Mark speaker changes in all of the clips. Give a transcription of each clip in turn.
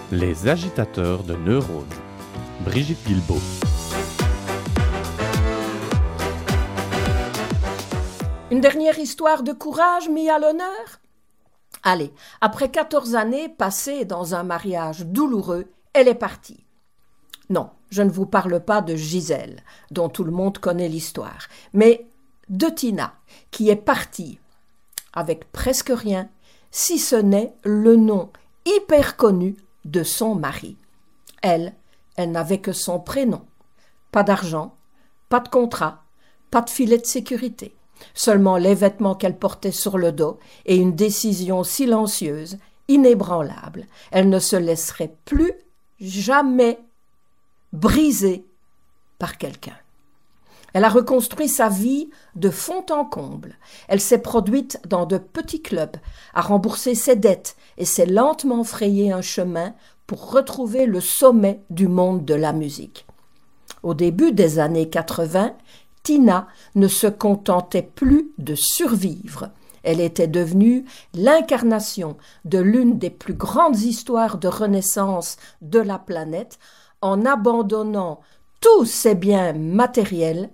Speaker 1: Les agitateurs de neurones. Brigitte Guilbeault.
Speaker 2: Une dernière histoire de courage mis à l'honneur? Allez, après 14 années passées dans un mariage douloureux, elle est partie. Non, je ne vous parle pas de Gisèle, dont tout le monde connaît l'histoire, mais de Tina, qui est partie avec presque rien, si ce n'est le nom hyper connu de son mari. Elle n'avait que son prénom. Pas d'argent, pas de contrat, pas de filet de sécurité. Seulement les vêtements qu'elle portait sur le dos et une décision silencieuse, inébranlable. Elle ne se laisserait plus jamais briser par quelqu'un. Elle a reconstruit sa vie de fond en comble. Elle s'est produite dans de petits clubs, a remboursé ses dettes et s'est lentement frayé un chemin pour retrouver le sommet du monde de la musique. Au début des années 80, Tina ne se contentait plus de survivre. Elle était devenue l'incarnation de l'une des plus grandes histoires de renaissance de la planète en abandonnant tous ses biens matériels.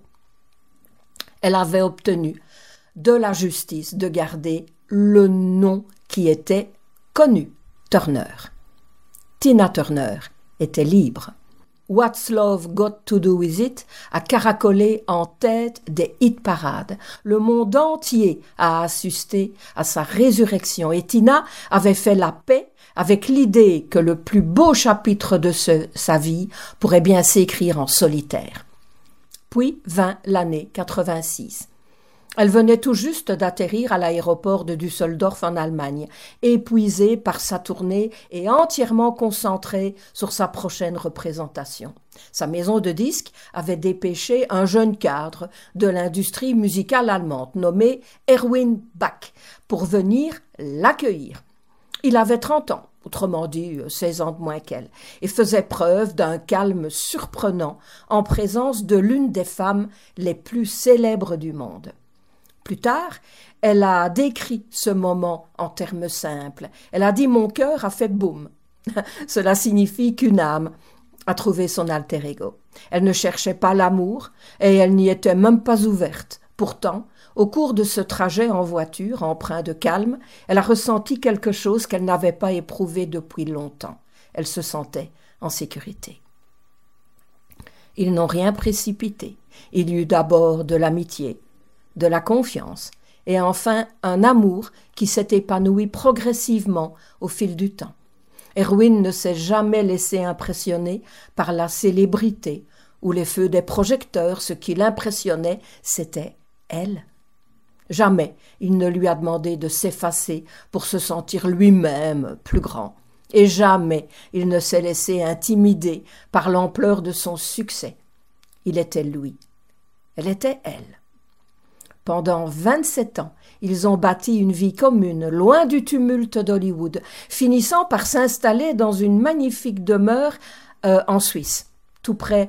Speaker 2: Elle avait obtenu de la justice de garder le nom qui était connu, Turner. Tina Turner était libre. What's Love Got to Do With It a caracolé en tête des hit-parades. Le monde entier a assisté à sa résurrection et Tina avait fait la paix avec l'idée que le plus beau chapitre de sa vie pourrait bien s'écrire en solitaire. Puis vint l'année 86. Elle venait tout juste d'atterrir à l'aéroport de Düsseldorf en Allemagne, épuisée par sa tournée et entièrement concentrée sur sa prochaine représentation. Sa maison de disques avait dépêché un jeune cadre de l'industrie musicale allemande nommé Erwin Bach pour venir l'accueillir. Il avait 30 ans, autrement dit 16 ans de moins qu'elle, et faisait preuve d'un calme surprenant en présence de l'une des femmes les plus célèbres du monde. Plus tard, elle a décrit ce moment en termes simples. Elle a dit « Mon cœur a fait boum ». Cela signifie qu'une âme a trouvé son alter ego. Elle ne cherchait pas l'amour et elle n'y était même pas ouverte. Pourtant, au cours de ce trajet en voiture, empreint de calme, elle a ressenti quelque chose qu'elle n'avait pas éprouvé depuis longtemps. Elle se sentait en sécurité. Ils n'ont rien précipité. Il y eut d'abord de l'amitié, de la confiance et enfin un amour qui s'est épanoui progressivement au fil du temps. Erwin ne s'est jamais laissé impressionner par la célébrité ou les feux des projecteurs. Ce qui l'impressionnait, c'était elle. Jamais il ne lui a demandé de s'effacer pour se sentir lui-même plus grand. Et jamais il ne s'est laissé intimider par l'ampleur de son succès. Il était lui. Elle était elle. Pendant 27 ans, ils ont bâti une vie commune, loin du tumulte d'Hollywood, finissant par s'installer dans une magnifique demeure en Suisse, tout près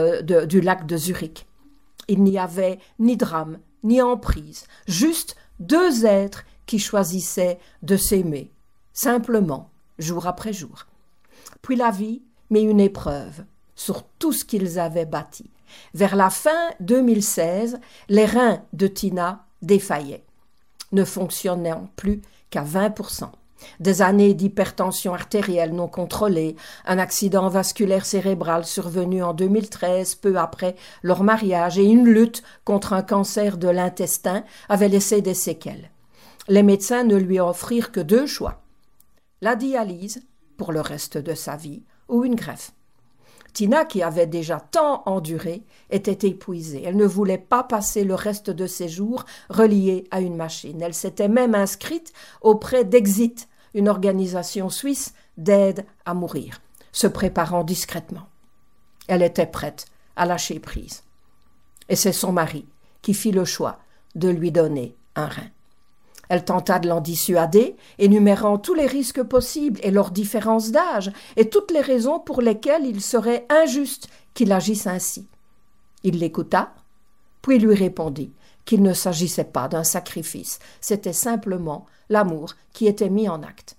Speaker 2: du lac de Zurich. Il n'y avait ni drame, ni emprise, juste deux êtres qui choisissaient de s'aimer, simplement, jour après jour. Puis la vie mit une épreuve sur tout ce qu'ils avaient bâti. Vers la fin 2016, les reins de Tina défaillaient, ne fonctionnant plus qu'à 20%. Des années d'hypertension artérielle non contrôlée, un accident vasculaire cérébral survenu en 2013, peu après leur mariage, et une lutte contre un cancer de l'intestin avaient laissé des séquelles. Les médecins ne lui offrirent que 2 choix, la dialyse pour le reste de sa vie ou une greffe. Tina, qui avait déjà tant enduré, était épuisée. Elle ne voulait pas passer le reste de ses jours reliée à une machine. Elle s'était même inscrite auprès d'Exit, une organisation suisse d'aide à mourir, se préparant discrètement. Elle était prête à lâcher prise. Et c'est son mari qui fit le choix de lui donner un rein. Elle tenta de l'en dissuader, énumérant tous les risques possibles et leurs différences d'âge, et toutes les raisons pour lesquelles il serait injuste qu'il agisse ainsi. Il l'écouta, puis lui répondit qu'il ne s'agissait pas d'un sacrifice, c'était simplement l'amour qui était mis en acte.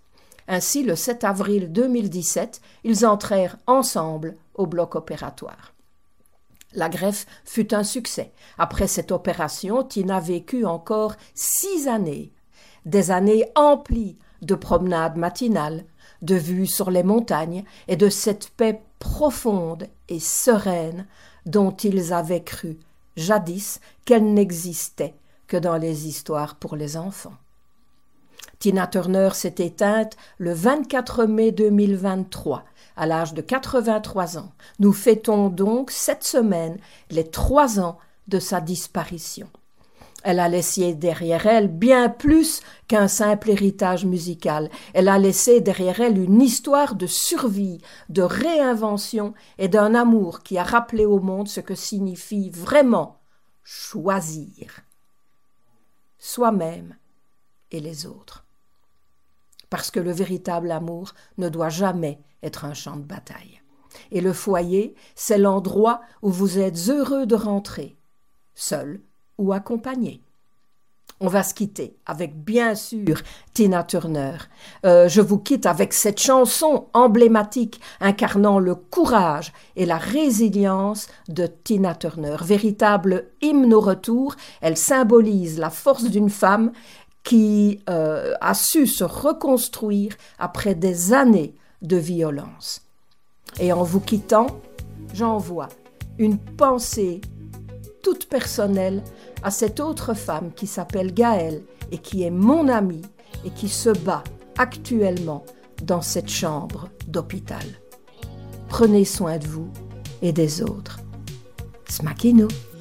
Speaker 2: Ainsi, le 7 avril 2017, ils entrèrent ensemble au bloc opératoire. La greffe fut un succès. Après cette opération, Tina vécut encore 6 années. Des années emplies de promenades matinales, de vues sur les montagnes et de cette paix profonde et sereine dont ils avaient cru, jadis, qu'elle n'existait que dans les histoires pour les enfants. Tina Turner s'est éteinte le 24 mai 2023, à l'âge de 83 ans. Nous fêtons donc cette semaine les 3 ans de sa disparition. Elle a laissé derrière elle bien plus qu'un simple héritage musical. Elle a laissé derrière elle une histoire de survie, de réinvention et d'un amour qui a rappelé au monde ce que signifie vraiment choisir soi-même et les autres. Parce que le véritable amour ne doit jamais être un champ de bataille. Et le foyer, c'est l'endroit où vous êtes heureux de rentrer, seul ou accompagné. On va se quitter avec, bien sûr, Tina Turner. Je vous quitte avec cette chanson emblématique incarnant le courage et la résilience de Tina Turner. Véritable hymne au retour, elle symbolise la force d'une femme qui a su se reconstruire après des années de violence. Et en vous quittant, j'envoie une pensée toute personnelle à cette autre femme qui s'appelle Gaëlle et qui est mon amie et qui se bat actuellement dans cette chambre d'hôpital. Prenez soin de vous et des autres. Smakino.